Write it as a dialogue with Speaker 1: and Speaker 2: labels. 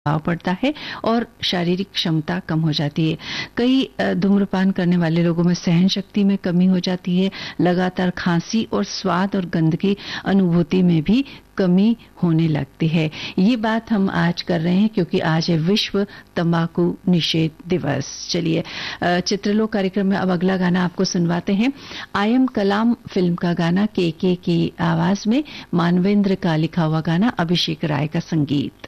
Speaker 1: प्रभाव पड़ता है और शारीरिक क्षमता कम हो जाती है। कई धूम्रपान करने वाले लोगों में सहन शक्ति में कमी हो जाती है। लगातार खांसी और स्वाद और गंध की अनुभूति में भी कमी होने लगती है। ये बात हम आज कर रहे हैं क्योंकि आज है विश्व तंबाकू निषेध दिवस। चलिए चित्रलोक कार्यक्रम में अब अगला गाना आपको सुनवाते हैं। आई एम कलाम फिल्म का गाना के की आवाज में मानवेंद्र का लिखा हुआ गाना, अभिषेक राय का संगीत।